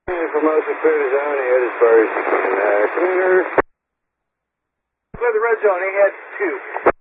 Formosa, clear the zone, he had his first. Commander. Clear the red zone, he had 2.